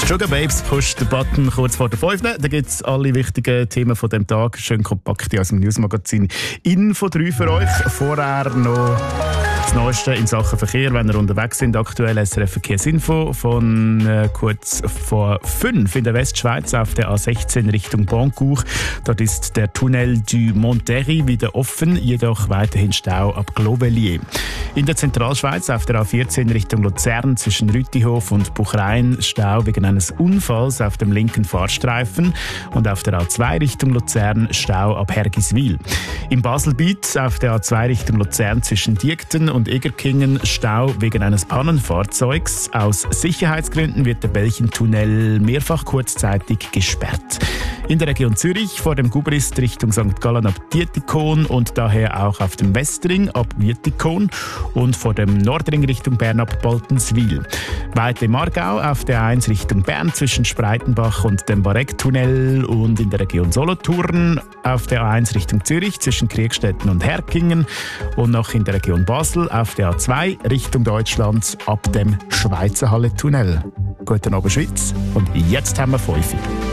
Sugar Babes Push the Button kurz vor der 5. Da gibt es alle wichtigen Themen von dem Tag. Schön kompakt aus dem Newsmagazin Info 3 für euch. Vorher noch das Neueste in Sachen Verkehr, wenn ihr unterwegs sind. Aktuell SRF Verkehrsinfo von kurz vor 5 in der Westschweiz auf der A16 Richtung Bancourt. Dort ist der Tunnel du Monterrey wieder offen, jedoch weiterhin Stau ab Glovelier. In der Zentralschweiz auf der A14 Richtung Luzern zwischen Rütihof und Buchrein Stau wegen eines Unfalls auf dem linken Fahrstreifen und auf der A2 Richtung Luzern Stau ab Hergiswil. Im Baselbiet auf der A2 Richtung Luzern zwischen Diekten und Egerkingen Stau wegen eines Pannenfahrzeugs. Aus Sicherheitsgründen wird der Belchentunnel mehrfach kurzzeitig gesperrt. In der Region Zürich vor dem Gubrist Richtung St. Gallen ab Dietikon und daher auch auf dem Westring ab Wietikon und vor dem Nordring Richtung Bern ab Baltenswil. Weiter im Aargau auf der 1 Richtung Bern zwischen Spreitenbach und dem Barecktunnel und in der Region Solothurn auf der A1 Richtung Zürich zwischen Kriegstetten und Herkingen und noch in der Region Basel auf der A2 Richtung Deutschland ab dem Schweizerhalle-Tunnel. Guten Abend Schweiz und jetzt haben wir 5.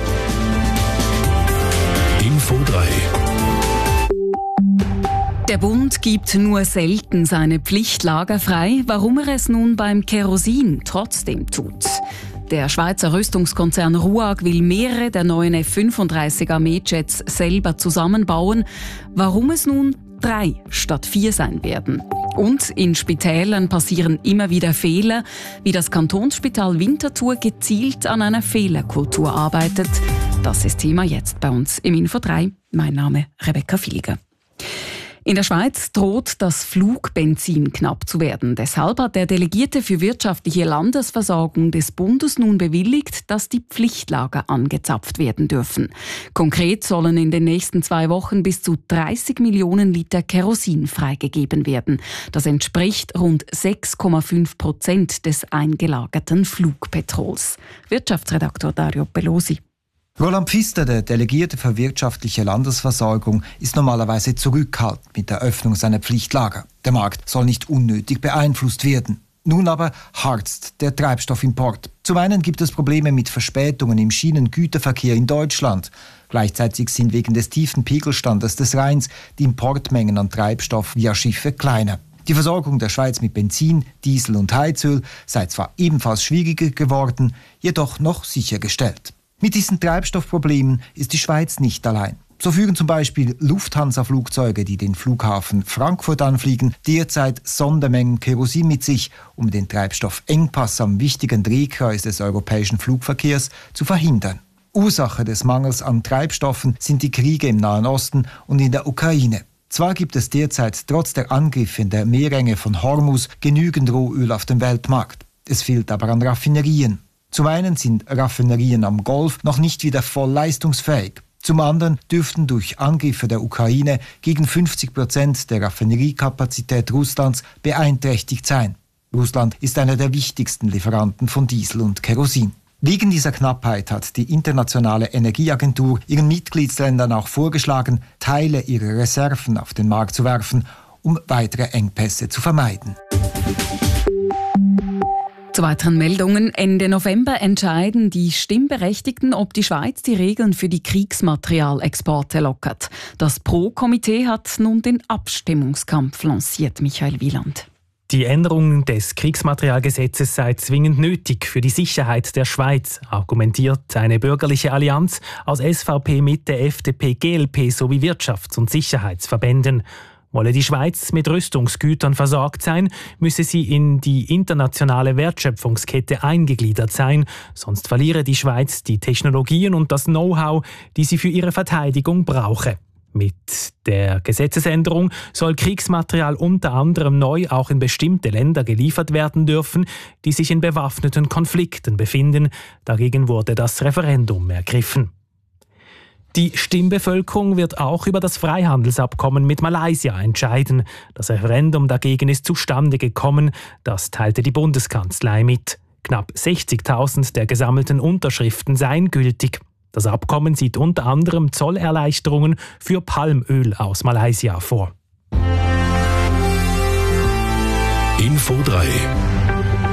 Info 3. Der Bund gibt nur selten seine Pflichtlager frei, warum er es nun beim Kerosin trotzdem tut. Der Schweizer Rüstungskonzern RUAG will mehrere der neuen F-35 Armeejets selber zusammenbauen. Warum es nun 3 statt 4 sein werden. Und in Spitälern passieren immer wieder Fehler, wie das Kantonsspital Winterthur gezielt an einer Fehlerkultur arbeitet. Das ist Thema jetzt bei uns im Info 3. Mein Name Rebecca Filger. In der Schweiz droht das Flugbenzin knapp zu werden. Deshalb hat der Delegierte für wirtschaftliche Landesversorgung des Bundes nun bewilligt, dass die Pflichtlager angezapft werden dürfen. Konkret sollen in den nächsten 2 Wochen bis zu 30 Millionen Liter Kerosin freigegeben werden. Das entspricht rund 6,5% des eingelagerten Flugpetrols. Wirtschaftsredaktor Dario Pelosi. Roland Pfister, der Delegierte für wirtschaftliche Landesversorgung, ist normalerweise zurückhaltend mit der Öffnung seiner Pflichtlager. Der Markt soll nicht unnötig beeinflusst werden. Nun aber harzt der Treibstoffimport. Zum einen gibt es Probleme mit Verspätungen im Schienengüterverkehr in Deutschland. Gleichzeitig sind wegen des tiefen Pegelstandes des Rheins die Importmengen an Treibstoff via Schiffe kleiner. Die Versorgung der Schweiz mit Benzin, Diesel und Heizöl sei zwar ebenfalls schwieriger geworden, jedoch noch sichergestellt. Mit diesen Treibstoffproblemen ist die Schweiz nicht allein. So führen zum Beispiel Lufthansa-Flugzeuge, die den Flughafen Frankfurt anfliegen, derzeit Sondermengen Kerosin mit sich, um den Treibstoffengpass am wichtigen Drehkreuz des europäischen Flugverkehrs zu verhindern. Ursache des Mangels an Treibstoffen sind die Kriege im Nahen Osten und in der Ukraine. Zwar gibt es derzeit trotz der Angriffe in der Meerenge von Hormuz genügend Rohöl auf dem Weltmarkt. Es fehlt aber an Raffinerien. Zum einen sind Raffinerien am Golf noch nicht wieder voll leistungsfähig. Zum anderen dürften durch Angriffe der Ukraine gegen 50% der Raffineriekapazität Russlands beeinträchtigt sein. Russland ist einer der wichtigsten Lieferanten von Diesel und Kerosin. Wegen dieser Knappheit hat die Internationale Energieagentur ihren Mitgliedsländern auch vorgeschlagen, Teile ihrer Reserven auf den Markt zu werfen, um weitere Engpässe zu vermeiden. Zu weiteren Meldungen. Ende November entscheiden die Stimmberechtigten, ob die Schweiz die Regeln für die Kriegsmaterialexporte lockert. Das Pro-Komitee hat nun den Abstimmungskampf lanciert, Michael Wieland. Die Änderung des Kriegsmaterialgesetzes sei zwingend nötig für die Sicherheit der Schweiz, argumentiert eine bürgerliche Allianz aus SVP, Mitte, FDP, GLP sowie Wirtschafts- und Sicherheitsverbänden. Wolle die Schweiz mit Rüstungsgütern versorgt sein, müsse sie in die internationale Wertschöpfungskette eingegliedert sein, sonst verliere die Schweiz die Technologien und das Know-how, die sie für ihre Verteidigung brauche. Mit der Gesetzesänderung soll Kriegsmaterial unter anderem neu auch in bestimmte Länder geliefert werden dürfen, die sich in bewaffneten Konflikten befinden. Dagegen wurde das Referendum ergriffen. Die Stimmbevölkerung wird auch über das Freihandelsabkommen mit Malaysia entscheiden. Das Referendum dagegen ist zustande gekommen, das teilte die Bundeskanzlei mit. Knapp 60.000 der gesammelten Unterschriften seien gültig. Das Abkommen sieht unter anderem Zollerleichterungen für Palmöl aus Malaysia vor. Info 3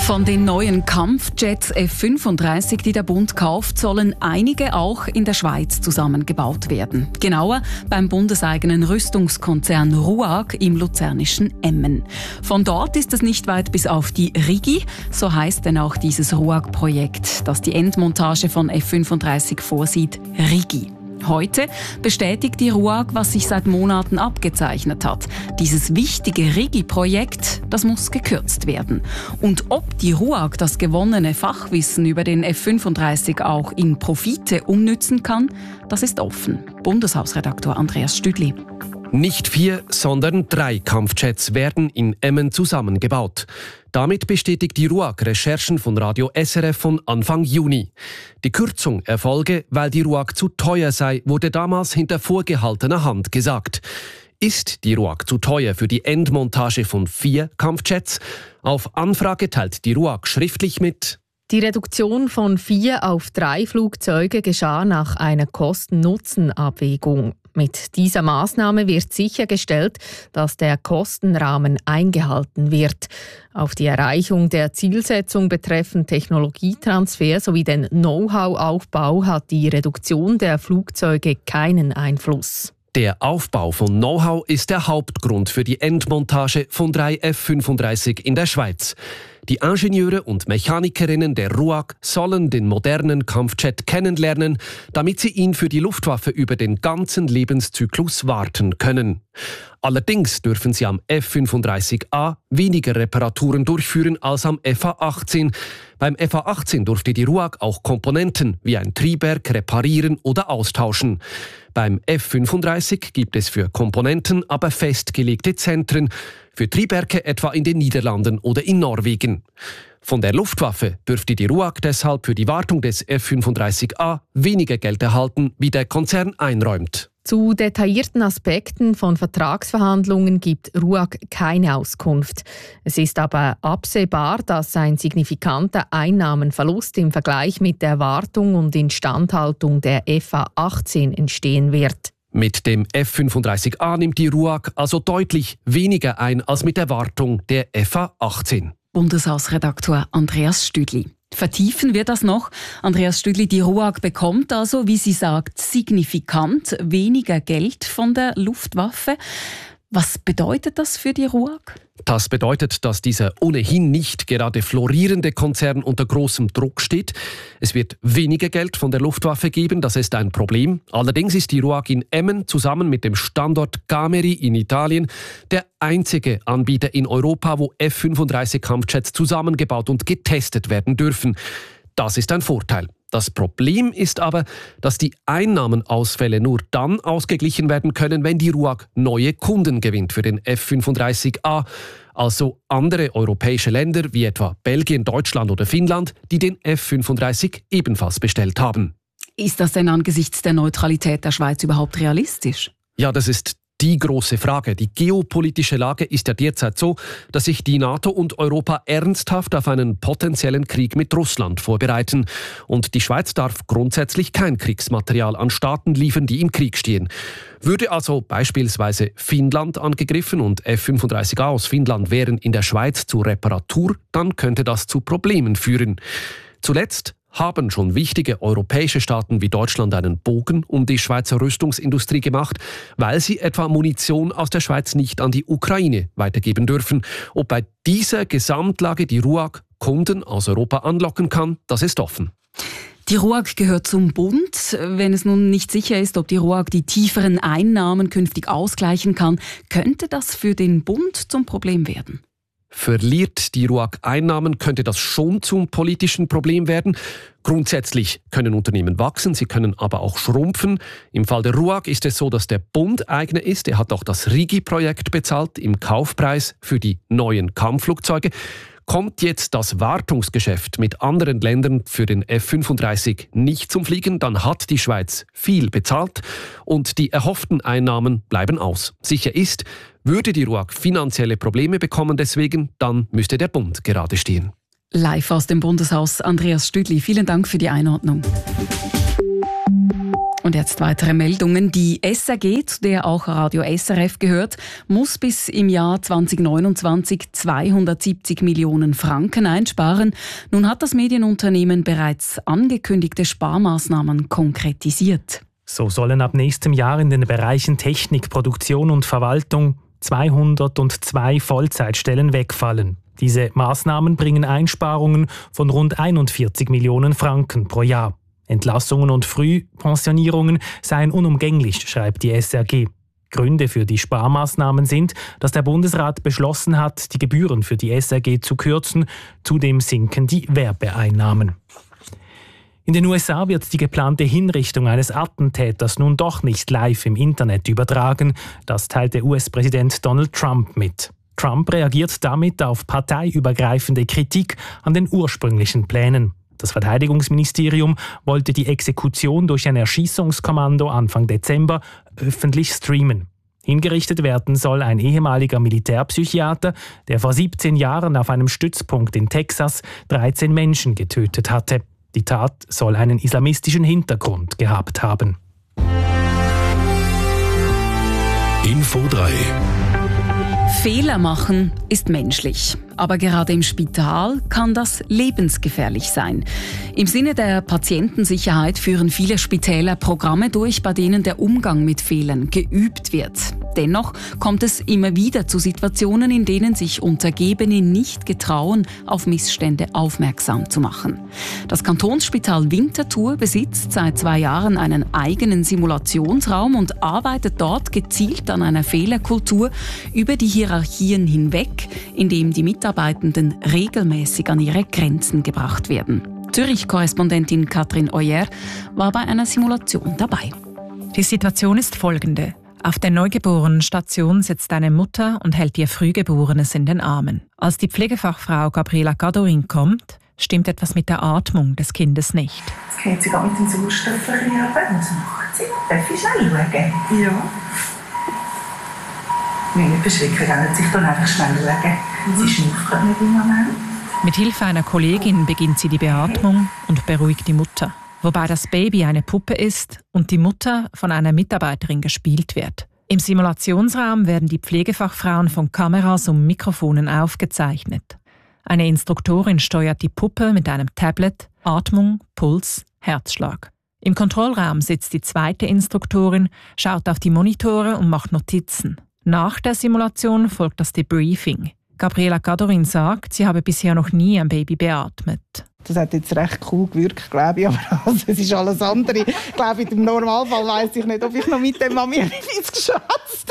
Von den neuen Kampfjets F-35, die der Bund kauft, sollen einige auch in der Schweiz zusammengebaut werden. Genauer beim bundeseigenen Rüstungskonzern RUAG im luzernischen Emmen. Von dort ist es nicht weit bis auf die Rigi, so heißt denn auch dieses RUAG-Projekt, das die Endmontage von F-35 vorsieht, Rigi. Heute bestätigt die RUAG, was sich seit Monaten abgezeichnet hat. Dieses wichtige Rigi-Projekt, das muss gekürzt werden. Und ob die RUAG das gewonnene Fachwissen über den F-35 auch in Profite umnützen kann, das ist offen. Bundeshausredaktor Andreas Stüdli. Nicht 4, sondern 3 Kampfjets werden in Emmen zusammengebaut. Damit bestätigt die RUAG Recherchen von Radio SRF von Anfang Juni. Die Kürzung erfolge, weil die RUAG zu teuer sei, wurde damals hinter vorgehaltener Hand gesagt. Ist die RUAG zu teuer für die Endmontage von 4 Kampfjets? Auf Anfrage teilt die RUAG schriftlich mit: Die Reduktion von 4 auf 3 Flugzeuge geschah nach einer Kosten-Nutzen-Abwägung. Mit dieser Maßnahme wird sichergestellt, dass der Kostenrahmen eingehalten wird. Auf die Erreichung der Zielsetzung betreffend Technologietransfer sowie den Know-how-Aufbau hat die Reduktion der Flugzeuge keinen Einfluss. Der Aufbau von Know-how ist der Hauptgrund für die Endmontage von 3 F-35 in der Schweiz. Die Ingenieure und Mechanikerinnen der RUAG sollen den modernen Kampfjet kennenlernen, damit sie ihn für die Luftwaffe über den ganzen Lebenszyklus warten können. Allerdings dürfen sie am F-35A weniger Reparaturen durchführen als am FA-18. Beim FA-18 durfte die RUAG auch Komponenten wie ein Triebwerk reparieren oder austauschen. Beim F-35 gibt es für Komponenten aber festgelegte Zentren, für Triebwerke etwa in den Niederlanden oder in Norwegen. Von der Luftwaffe dürfte die RUAG deshalb für die Wartung des F-35A weniger Geld erhalten, wie der Konzern einräumt. Zu detaillierten Aspekten von Vertragsverhandlungen gibt RUAG keine Auskunft. Es ist aber absehbar, dass ein signifikanter Einnahmenverlust im Vergleich mit der Wartung und Instandhaltung der FA-18 entstehen wird. Mit dem F-35A nimmt die RUAG also deutlich weniger ein als mit der Wartung der FA-18. Bundeshausredaktor Andreas Stüdli. Vertiefen wir das noch. Andreas Stüdli, die RUAG bekommt also, wie sie sagt, signifikant weniger Geld von der Luftwaffe. Was bedeutet das für die RUAG? Das bedeutet, dass dieser ohnehin nicht gerade florierende Konzern unter großem Druck steht. Es wird weniger Geld von der Luftwaffe geben, das ist ein Problem. Allerdings ist die RUAG in Emmen zusammen mit dem Standort Gameri in Italien der einzige Anbieter in Europa, wo F-35 Kampfjets zusammengebaut und getestet werden dürfen. Das ist ein Vorteil. Das Problem ist aber, dass die Einnahmenausfälle nur dann ausgeglichen werden können, wenn die RUAG neue Kunden gewinnt für den F-35A, also andere europäische Länder wie etwa Belgien, Deutschland oder Finnland, die den F-35 ebenfalls bestellt haben. Ist das denn angesichts der Neutralität der Schweiz überhaupt realistisch? Ja, das ist die große Frage. Die geopolitische Lage ist ja derzeit so, dass sich die NATO und Europa ernsthaft auf einen potenziellen Krieg mit Russland vorbereiten. Und die Schweiz darf grundsätzlich kein Kriegsmaterial an Staaten liefern, die im Krieg stehen. Würde also beispielsweise Finnland angegriffen und F-35A aus Finnland wären in der Schweiz zur Reparatur, dann könnte das zu Problemen führen. Zuletzt haben schon wichtige europäische Staaten wie Deutschland einen Bogen um die Schweizer Rüstungsindustrie gemacht, weil sie etwa Munition aus der Schweiz nicht an die Ukraine weitergeben dürfen. Ob bei dieser Gesamtlage die RUAG Kunden aus Europa anlocken kann, das ist offen. Die RUAG gehört zum Bund. Wenn es nun nicht sicher ist, ob die RUAG die tieferen Einnahmen künftig ausgleichen kann, könnte das für den Bund zum Problem werden. Verliert die RUAG Einnahmen, könnte das schon zum politischen Problem werden. Grundsätzlich können Unternehmen wachsen, sie können aber auch schrumpfen. Im Fall der RUAG ist es so, dass der Bund Eigner ist. Er hat auch das Rigi-Projekt bezahlt im Kaufpreis für die neuen Kampfflugzeuge. Kommt jetzt das Wartungsgeschäft mit anderen Ländern für den F-35 nicht zum Fliegen, dann hat die Schweiz viel bezahlt und die erhofften Einnahmen bleiben aus. Sicher ist, würde die RUAG finanzielle Probleme bekommen deswegen, dann müsste der Bund gerade stehen. Live aus dem Bundeshaus, Andreas Stüdli. Vielen Dank für die Einordnung. Und jetzt weitere Meldungen. Die SRG, zu der auch Radio SRF gehört, muss bis im Jahr 2029 270 Millionen Franken einsparen. Nun hat das Medienunternehmen bereits angekündigte Sparmaßnahmen konkretisiert. So sollen ab nächstem Jahr in den Bereichen Technik, Produktion und Verwaltung 202 Vollzeitstellen wegfallen. Diese Maßnahmen bringen Einsparungen von rund 41 Millionen Franken pro Jahr. Entlassungen und Frühpensionierungen seien unumgänglich, schreibt die SRG. Gründe für die Sparmaßnahmen sind, dass der Bundesrat beschlossen hat, die Gebühren für die SRG zu kürzen. Zudem sinken die Werbeeinnahmen. In den USA wird die geplante Hinrichtung eines Attentäters nun doch nicht live im Internet übertragen. Das teilte US-Präsident Donald Trump mit. Trump reagiert damit auf parteiübergreifende Kritik an den ursprünglichen Plänen. Das Verteidigungsministerium wollte die Exekution durch ein Erschießungskommando Anfang Dezember öffentlich streamen. Hingerichtet werden soll ein ehemaliger Militärpsychiater, der vor 17 Jahren auf einem Stützpunkt in Texas 13 Menschen getötet hatte. Die Tat soll einen islamistischen Hintergrund gehabt haben. Info 3. Fehler machen ist menschlich. Aber gerade im Spital kann das lebensgefährlich sein. Im Sinne der Patientensicherheit führen viele Spitäler Programme durch, bei denen der Umgang mit Fehlern geübt wird. Dennoch kommt es immer wieder zu Situationen, in denen sich Untergebene nicht getrauen, auf Missstände aufmerksam zu machen. Das Kantonsspital Winterthur besitzt seit 2 Jahren einen eigenen Simulationsraum und arbeitet dort gezielt an einer Fehlerkultur über die Hierarchien hinweg, indem die Mitarbeitenden regelmäßig an ihre Grenzen gebracht werden. Zürich-Korrespondentin Katrin Oyer war bei einer Simulation dabei. Die Situation ist folgende. Auf der Neugeborenenstation sitzt eine Mutter und hält ihr Frühgeborenes in den Armen. Als die Pflegefachfrau Gabriela Gadorin kommt, stimmt etwas mit der Atmung des Kindes nicht. Jetzt geht sie mit dem Sauerstoff ein bisschen runter. Was macht sie? Darf ich schnell schauen? Ja. Nicht beschwicken, gehen sich dann einfach schnell schauen. Sie schnauft gerade nicht im Moment. Mit Hilfe einer Kollegin beginnt sie die Beatmung und beruhigt die Mutter. Wobei das Baby eine Puppe ist und die Mutter von einer Mitarbeiterin gespielt wird. Im Simulationsraum werden die Pflegefachfrauen von Kameras und Mikrofonen aufgezeichnet. Eine Instruktorin steuert die Puppe mit einem Tablet, Atmung, Puls, Herzschlag. Im Kontrollraum sitzt die zweite Instruktorin, schaut auf die Monitore und macht Notizen. Nach der Simulation folgt das Debriefing. Gabriela Gadorin sagt, sie habe bisher noch nie ein Baby beatmet. Das hat jetzt recht cool gewirkt, glaube ich, aber also, es ist alles andere. Ich glaube, im Normalfall weiss ich nicht, ob ich noch mit der Mami etwas geschätzt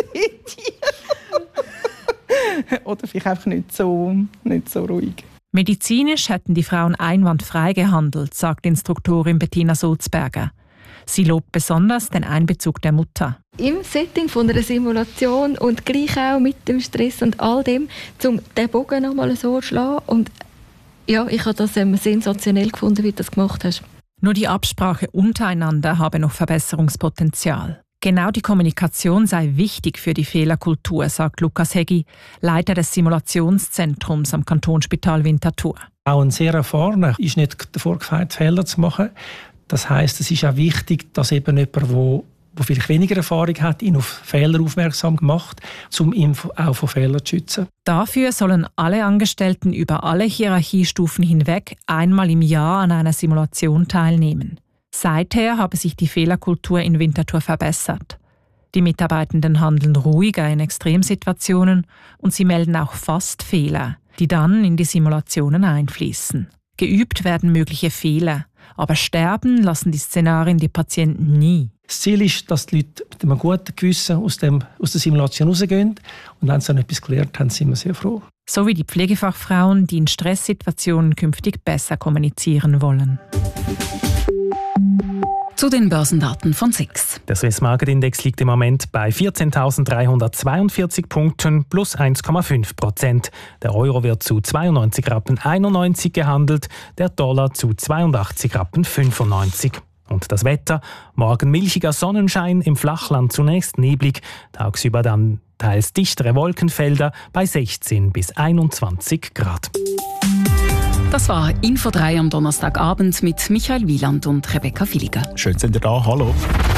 hätte. Oder vielleicht einfach nicht so ruhig. Medizinisch hätten die Frauen einwandfrei gehandelt, sagt Instruktorin Bettina Sulzberger. Sie lobt besonders den Einbezug der Mutter. Im Setting von einer Simulation und gleich auch mit dem Stress und all dem, um den Bogen noch mal so zu schlagen. Und ja, ich habe das sensationell gefunden, wie du das gemacht hast. Nur die Absprache untereinander habe noch Verbesserungspotenzial. Genau die Kommunikation sei wichtig für die Fehlerkultur, sagt Lukas Hegi, Leiter des Simulationszentrums am Kantonsspital Winterthur. Auch ein sehr erfahrener ist nicht davor gefeit, Fehler zu machen. Das heisst, es ist auch wichtig, dass eben jemand, der vielleicht weniger Erfahrung hat, ihn auf Fehler aufmerksam macht, um ihn auch vor Fehlern zu schützen. Dafür sollen alle Angestellten über alle Hierarchiestufen hinweg einmal im Jahr an einer Simulation teilnehmen. Seither habe sich die Fehlerkultur in Winterthur verbessert. Die Mitarbeitenden handeln ruhiger in Extremsituationen und sie melden auch fast Fehler, die dann in die Simulationen einfließen. Geübt werden mögliche Fehler, aber sterben lassen die Szenarien die Patienten nie. Das Ziel ist, dass die Leute mit einem guten Gewissen aus der Simulation rausgehen. Und wenn sie dann etwas gelernt haben, sind wir sehr froh. So wie die Pflegefachfrauen, die in Stresssituationen künftig besser kommunizieren wollen. Zu den Börsendaten von SIX. Der Swiss Market Index liegt im Moment bei 14.342 Punkten plus 1,5%. Der Euro wird zu 92,91 Rappen gehandelt, der Dollar zu 82,95 Rappen. Und das Wetter? Morgen milchiger Sonnenschein, im Flachland zunächst neblig, tagsüber dann teils dichtere Wolkenfelder bei 16 bis 21 Grad. Das war Info 3 am Donnerstagabend mit Michael Wieland und Rebecca Villiger. Schön, sind ihr da. Hallo.